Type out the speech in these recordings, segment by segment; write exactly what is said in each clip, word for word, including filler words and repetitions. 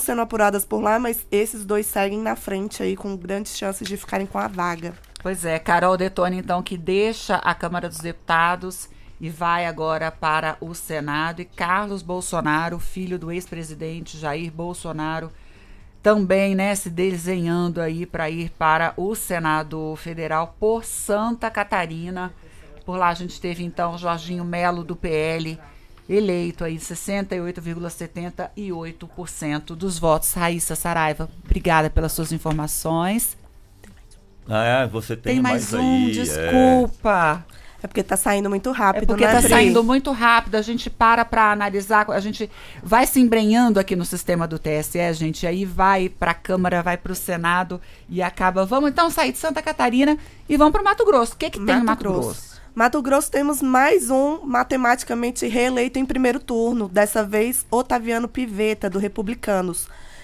sendo apuradas por lá, mas esses dois seguem na frente aí com grandes chances de ficarem com a vaga. Pois é, Carol Detoni, então, que deixa a Câmara dos Deputados e vai agora para o Senado. E Carlos Bolsonaro, filho do ex-presidente Jair Bolsonaro, também, né, se desenhando aí para ir para o Senado Federal por Santa Catarina. Por lá a gente teve, então, Jorginho Melo, do P L, eleito aí sessenta e oito vírgula setenta e oito por cento dos votos. Raíssa Saraiva, obrigada pelas suas informações. Ah, você tem, tem mais, mais um, aí, desculpa. É. é porque tá saindo muito rápido, É porque né, tá Pri? saindo muito rápido, a gente para para analisar, a gente vai se embrenhando aqui no sistema do T S E, gente, aí vai para a Câmara, vai para o Senado e acaba, vamos então sair de Santa Catarina e vamos para o Mato Grosso. O que que tem no Mato Grosso? Grosso? Mato Grosso temos mais um matematicamente reeleito em primeiro turno, dessa vez Otaviano Pivetta, do Republicanos.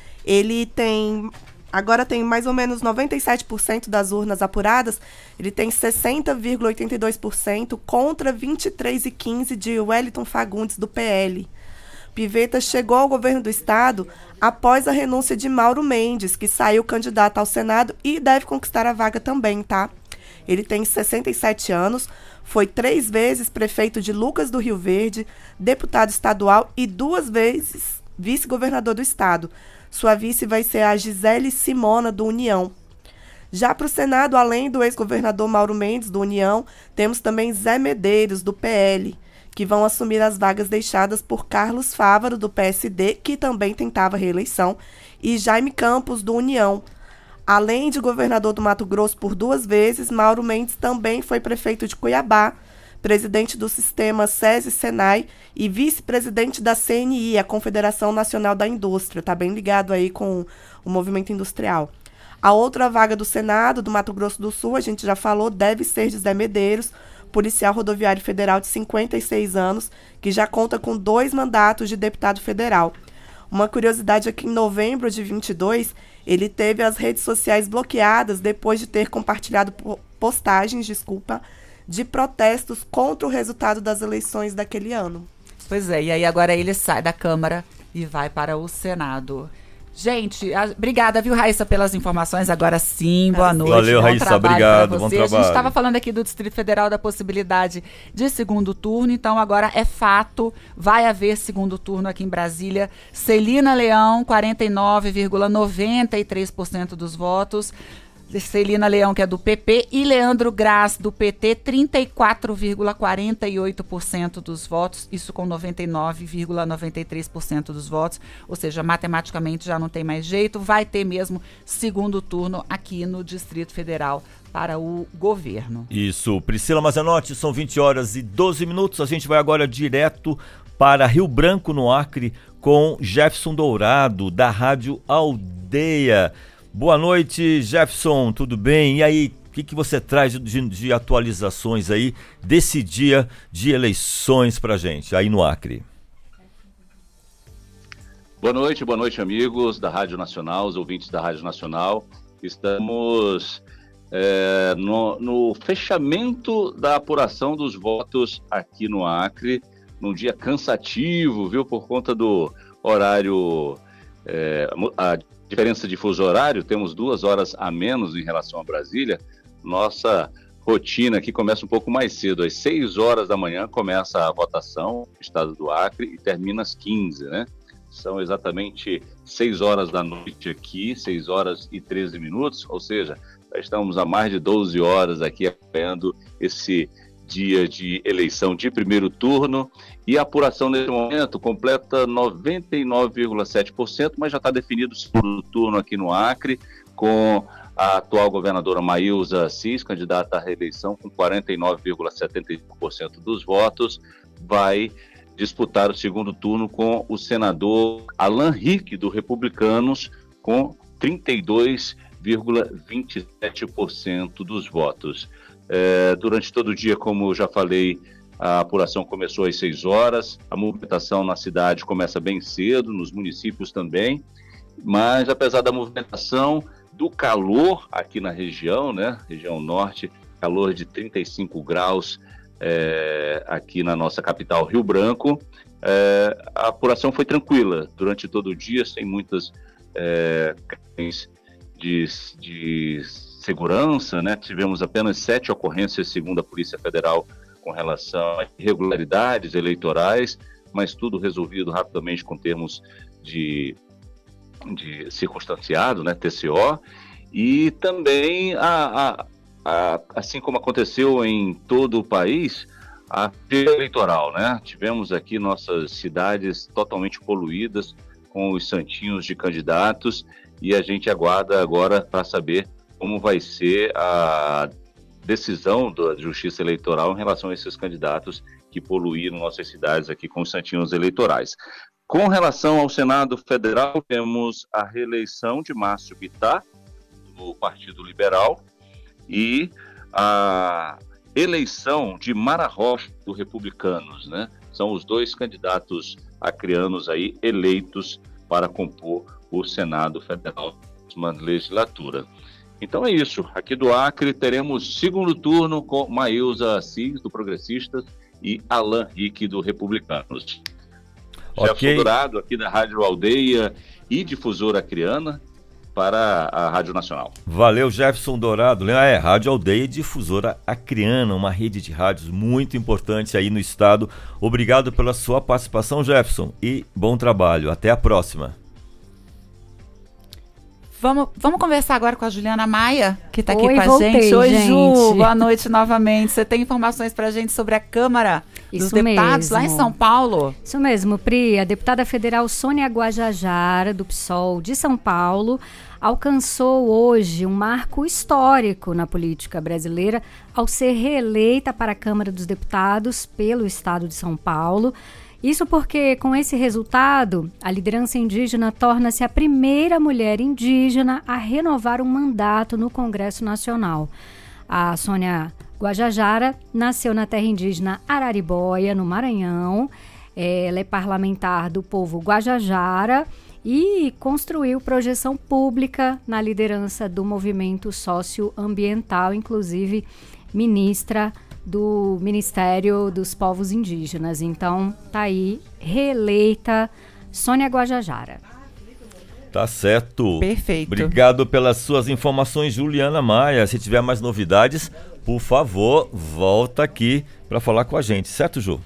Ele tem... Agora tem mais ou menos noventa e sete por cento das urnas apuradas, ele tem sessenta vírgula oitenta e dois por cento contra vinte e três vírgula quinze por cento de Wellington Fagundes, do P L. Pivetta chegou ao governo do estado após a renúncia de Mauro Mendes, que saiu candidato ao Senado e deve conquistar a vaga também, tá? Ele tem sessenta e sete anos, foi três vezes prefeito de Lucas do Rio Verde, deputado estadual e duas vezes vice-governador do estado. Sua vice vai ser a Gisele Simona, do União. Já para o Senado, além do ex-governador Mauro Mendes, do União, temos também Zé Medeiros, do P L, que vão assumir as vagas deixadas por Carlos Fávaro, do P S D, que também tentava reeleição, e Jaime Campos, do União. Além de governador do Mato Grosso por duas vezes, Mauro Mendes também foi prefeito de Cuiabá, presidente do sistema SESI-Senai e vice-presidente da C N I, a Confederação Nacional da Indústria. Está bem ligado aí com o movimento industrial. A outra vaga do Senado, do Mato Grosso do Sul, a gente já falou, deve ser de Zé Medeiros, policial rodoviário federal de cinquenta e seis anos, que já conta com dois mandatos de deputado federal. Uma curiosidade é que em novembro de vinte e dois, ele teve as redes sociais bloqueadas depois de ter compartilhado postagens, desculpa, de protestos contra o resultado das eleições daquele ano. Pois é, e aí agora ele sai da Câmara e vai para o Senado. Gente, a, obrigada, viu, Raíssa, pelas informações. Agora sim, boa noite. Valeu, Raíssa, obrigado, bom você. trabalho. A gente estava falando aqui do Distrito Federal da possibilidade de segundo turno, então agora é fato, vai haver segundo turno aqui em Brasília. Celina Leão, quarenta e nove vírgula noventa e três por cento dos votos. Celina Leão, que é do P P, e Leandro Graz, do P T, trinta e quatro vírgula quarenta e oito por cento dos votos, isso com noventa e nove vírgula noventa e três por cento dos votos, ou seja, matematicamente já não tem mais jeito, vai ter mesmo segundo turno aqui no Distrito Federal para o governo. Isso, Priscila Mazanotti, são vinte horas e doze minutos, a gente vai agora direto para Rio Branco, no Acre, com Jefferson Dourado, da Rádio Aldeia. Boa noite, Jefferson, tudo bem? E aí, o que, que você traz de, de atualizações aí desse dia de eleições pra gente, aí no Acre? Boa noite, boa noite, amigos da Rádio Nacional, os ouvintes da Rádio Nacional. Estamos é, no, no fechamento da apuração dos votos aqui no Acre, num dia cansativo, viu, por conta do horário, é, a diferença de fuso horário, temos duas horas a menos em relação a Brasília. Nossa rotina aqui começa um pouco mais cedo, às seis horas da manhã começa a votação no estado do Acre e termina às quinze, né? São exatamente seis horas da noite aqui, seis horas e treze minutos, ou seja, já estamos há mais de doze horas aqui acompanhando esse dia de eleição de primeiro turno, e a apuração nesse momento completa noventa e nove vírgula sete por cento, mas já está definido o segundo turno aqui no Acre, com a atual governadora Maílza Assis, candidata à reeleição com quarenta e nove vírgula setenta e cinco por cento dos votos, vai disputar o segundo turno com o senador Alan Rick, do Republicanos, com trinta e dois vírgula vinte e sete por cento dos votos. É, durante todo o dia, como eu já falei, a apuração começou às seis horas, a movimentação na cidade começa bem cedo, nos municípios também, mas apesar da movimentação, do calor aqui na região, né, região norte, calor de trinta e cinco graus é, aqui na nossa capital, Rio Branco, é, a apuração foi tranquila durante todo o dia, sem muitas é, questões de, de segurança, né? Tivemos apenas sete ocorrências, segundo a Polícia Federal, com relação a irregularidades eleitorais, mas tudo resolvido rapidamente com termos de, de circunstanciado, né? T C O, e também, a, a, a, assim como aconteceu em todo o país, a feira eleitoral, né? Tivemos aqui nossas cidades totalmente poluídas com os santinhos de candidatos, e a gente aguarda agora para saber como vai ser a decisão da Justiça Eleitoral em relação a esses candidatos que poluíram nossas cidades aqui com os santinhos eleitorais. Com relação ao Senado Federal, temos a reeleição de Márcio Bittar, do Partido Liberal, e a eleição de Mara Rocha, do Republicanos, né? São os dois candidatos acreanos aí eleitos para compor o Senado Federal da próxima legislatura. Então é isso. Aqui do Acre teremos segundo turno com Maílza Assis, do Progressistas, e Alan Rick, do Republicanos. Okay. Jefferson Dourado, aqui da Rádio Aldeia e Difusora Acreana, para a Rádio Nacional. Valeu, Jefferson Dourado. É, Rádio Aldeia e Difusora Acreana, uma rede de rádios muito importante aí no estado. Obrigado pela sua participação, Jefferson, e bom trabalho. Até a próxima. Vamos, vamos conversar agora com a Juliana Maia, que está aqui Oi, com a voltei, gente. Oi, gente. Ju, boa noite novamente. Você tem informações para a gente sobre a Câmara dos Isso Deputados mesmo. lá em São Paulo? Isso mesmo, Pri. A deputada federal Sônia Guajajara, do PSOL de São Paulo, alcançou hoje um marco histórico na política brasileira ao ser reeleita para a Câmara dos Deputados pelo estado de São Paulo. Isso porque, com esse resultado, a liderança indígena torna-se a primeira mulher indígena a renovar um mandato no Congresso Nacional. A Sônia Guajajara nasceu na terra indígena Araribóia, no Maranhão. Ela é parlamentar do povo Guajajara e construiu projeção pública na liderança do movimento socioambiental, inclusive ministra do Ministério dos Povos Indígenas. Então, tá aí, reeleita Sônia Guajajara. Tá certo. Perfeito. Obrigado pelas suas informações, Juliana Maia. Se tiver mais novidades, por favor, volta aqui para falar com a gente, certo, Ju?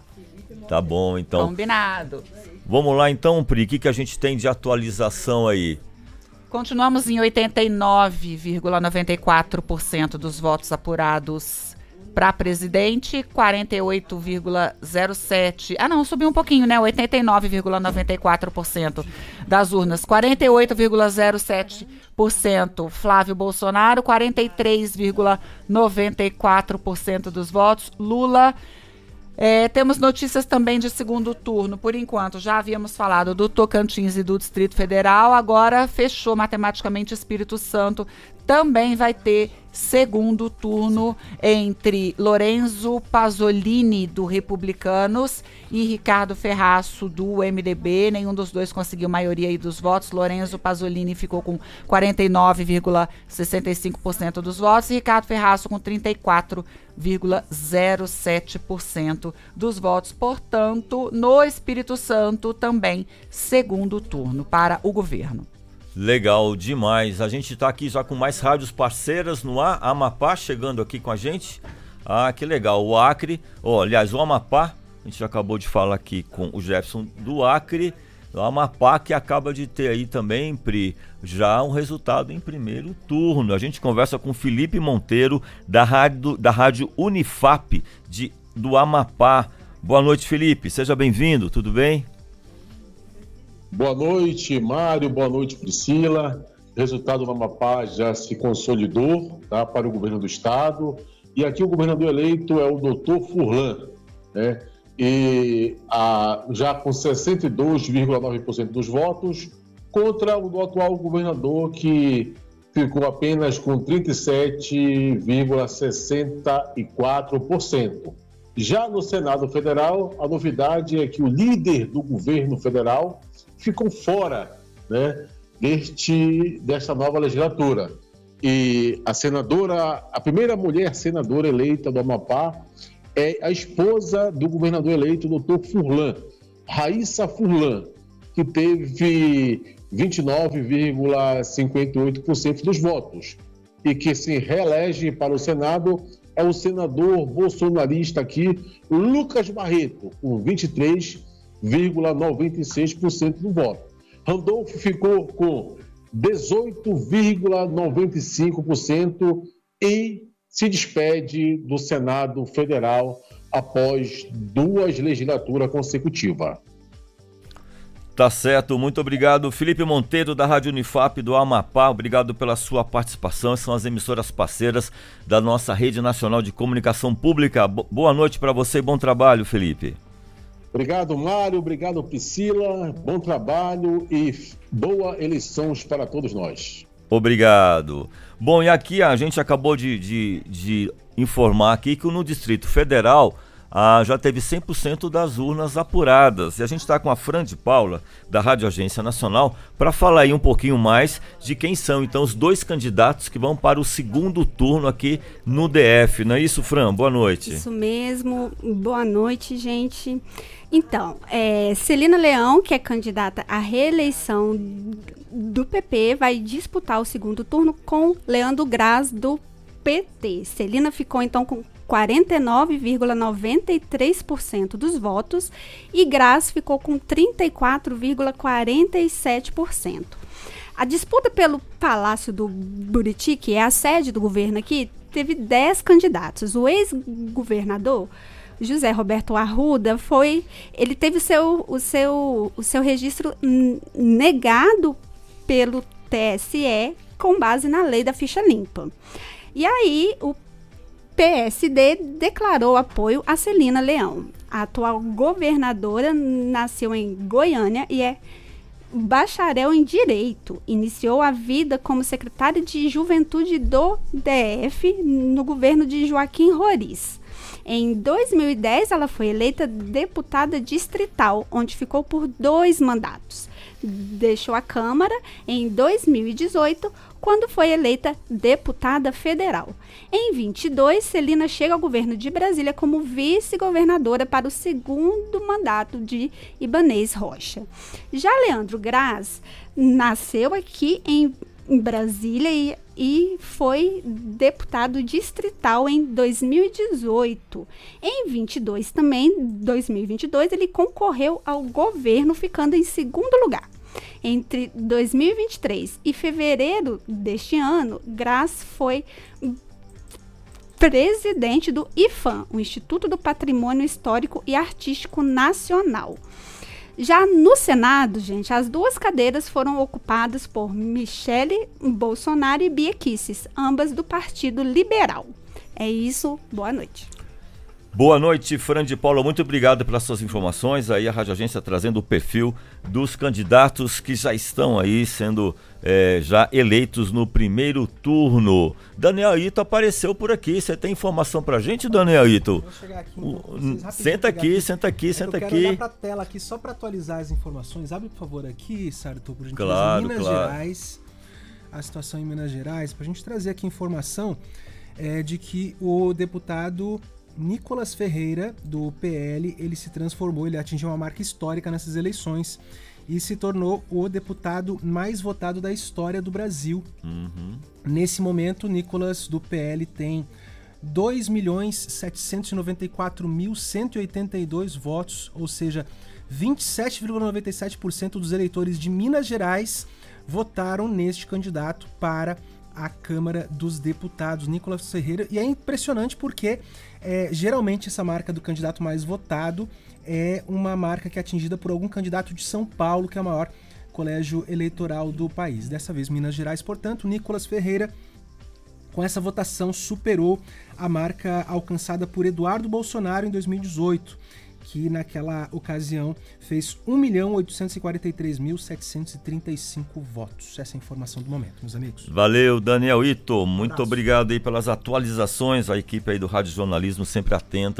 Tá bom, então. Combinado. Vamos lá, então, Pri, o que, que a gente tem de atualização aí? Continuamos em oitenta e nove vírgula noventa e quatro por cento dos votos apurados para presidente, quarenta e oito vírgula zero sete por cento. Ah, não, subiu um pouquinho, né? oitenta e nove vírgula noventa e quatro por cento das urnas. quarenta e oito vírgula zero sete por cento Flávio Bolsonaro, quarenta e três vírgula noventa e quatro por cento dos votos. Lula. É, temos notícias também de segundo turno. Por enquanto, já havíamos falado do Tocantins e do Distrito Federal. Agora fechou matematicamente Espírito Santo. Também vai ter segundo turno entre Lorenzo Pasolini, do Republicanos, e Ricardo Ferraço, do M D B. Nenhum dos dois conseguiu maioria aí dos votos. Lorenzo Pasolini ficou com quarenta e nove vírgula sessenta e cinco por cento dos votos e Ricardo Ferraço com trinta e quatro vírgula zero sete por cento dos votos. Portanto, no Espírito Santo também segundo turno para o governo. Legal demais. A gente está aqui já com mais rádios parceiras no ar. Amapá chegando aqui com a gente. Ah, que legal. O Acre, oh, aliás, o Amapá, a gente já acabou de falar aqui com o Jefferson do Acre. O Amapá que acaba de ter aí também, Pri, já um resultado em primeiro turno. A gente conversa com Felipe Monteiro, da rádio, da rádio Unifap de, do Amapá. Boa noite, Felipe. Seja bem-vindo. Tudo bem? Boa noite, Mário. Boa noite, Priscila. O resultado do Amapá já se consolidou, tá, para o governo do estado. E aqui o governador eleito é o doutor Furlan, né? E a, já com sessenta e dois vírgula nove por cento dos votos, contra o do atual governador, que ficou apenas com trinta e sete vírgula sessenta e quatro por cento. Já no Senado Federal, a novidade é que o líder do governo federal ficou fora, né, deste, desta nova legislatura. E a senadora, a primeira mulher senadora eleita do Amapá é a esposa do governador eleito, doutor Furlan, Raíssa Furlan, que que teve vinte e nove vírgula cinquenta e oito por cento dos votos e que se reelege para o Senado é o senador bolsonarista aqui, Lucas Barreto, com vinte e três vírgula noventa e seis por cento do voto. Randolfo ficou com dezoito vírgula noventa e cinco por cento e se despede do Senado Federal após duas legislaturas consecutivas. Tá certo, muito obrigado. Felipe Monteiro, da Rádio Unifap do Amapá, obrigado pela sua participação. São as emissoras parceiras da nossa Rede Nacional de Comunicação Pública. Boa noite para você e bom trabalho, Felipe. Obrigado, Mário. Obrigado, Priscila. Bom trabalho e boa eleições para todos nós. Obrigado. Bom, e aqui a gente acabou de, de, de informar aqui que no Distrito Federal ah, já teve cem por cento das urnas apuradas. E a gente está com a Fran de Paula, da Rádio Agência Nacional, para falar aí um pouquinho mais de quem são, então, os dois candidatos que vão para o segundo turno aqui no D F. Não é isso, Fran? Boa noite. Isso mesmo. Boa noite, gente. Então, é, Celina Leão, que é candidata à reeleição do P P, vai disputar o segundo turno com Leandro Graz, do P T. Celina ficou, então, com quarenta e nove vírgula noventa e três por cento dos votos e Graz ficou com trinta e quatro vírgula quarenta e sete por cento. A disputa pelo Palácio do Buriti, que é a sede do governo aqui, teve dez candidatos. O ex-governador José Roberto Arruda foi, ele teve o seu, o seu, o seu registro negado pelo T S E com base na lei da ficha limpa. E aí o P S D declarou apoio a Celina Leão. A atual governadora nasceu em Goiânia e é bacharel em Direito. Iniciou a vida como secretária de Juventude do D F no governo de Joaquim Roriz. Em dois mil e dez, ela foi eleita deputada distrital, onde ficou por dois mandatos. Deixou a Câmara em dois mil e dezoito, quando foi eleita deputada federal. Em vinte e dois, Celina chega ao governo de Brasília como vice-governadora para o segundo mandato de Ibanez Rocha. Já Leandro Graz nasceu aqui em Brasília e, e foi deputado distrital em dois mil e dezoito. Em vinte e dois também, dois mil e vinte e dois, ele concorreu ao governo, ficando em segundo lugar. Entre dois mil e vinte e três e fevereiro deste ano, Graz foi presidente do I F A M, o Instituto do Patrimônio Histórico e Artístico Nacional. Já no Senado, gente, as duas cadeiras foram ocupadas por Michele Bolsonaro e Bia Kicis, ambas do Partido Liberal. É isso, boa noite. Boa noite, Fran de Paula, muito obrigado pelas suas informações. Aí a Rádio Agência trazendo o perfil dos candidatos que já estão aí sendo é, já eleitos no primeiro turno. Daniel Ito apareceu por aqui, você tem informação pra gente, Daniel Ito? Vou chegar aqui, então, vocês, senta aqui, aqui, senta aqui, é senta eu aqui. Eu quero olhar pra tela aqui só para atualizar as informações. Abre, por favor, aqui, Sarto, por gentileza, claro, Minas claro. Gerais, a situação em Minas Gerais, pra gente trazer aqui informação é, de que o deputado Nicolas Ferreira, do P L, ele se transformou, ele atingiu uma marca histórica nessas eleições e se tornou o deputado mais votado da história do Brasil. Uhum. Nesse momento, Nicolas, do P L, tem dois milhões setecentos e noventa e quatro mil cento e oitenta e dois votos, ou seja, vinte e sete vírgula noventa e sete por cento dos eleitores de Minas Gerais votaram neste candidato para a Câmara dos Deputados, Nicolas Ferreira. E é impressionante porque é, geralmente essa marca do candidato mais votado é uma marca que é atingida por algum candidato de São Paulo, que é o maior colégio eleitoral do país. Dessa vez Minas Gerais, portanto, Nicolas Ferreira, com essa votação, superou a marca alcançada por Eduardo Bolsonaro em dois mil e dezoito, que naquela ocasião fez um milhão oitocentos e quarenta e três mil setecentos e trinta e cinco votos. Essa é a informação do momento, meus amigos. Valeu, Daniel Ito. Muito abraço. Obrigado aí pelas atualizações. A equipe aí do Rádio Jornalismo sempre atenta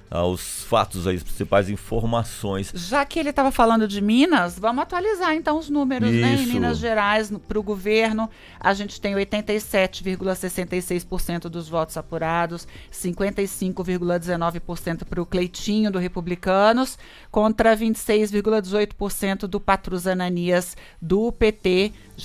aos fatos, aí, as principais informações. Já que ele estava falando de Minas, vamos atualizar então os números, né? Em Isso. Minas Gerais, para o governo, a gente tem oitenta e sete vírgula sessenta e seis por cento dos votos apurados, cinquenta e cinco vírgula dezenove por cento para o Cleitinho, do Republicanos, contra vinte e seis vírgula dezoito por cento do Patrus Ananias, do P T.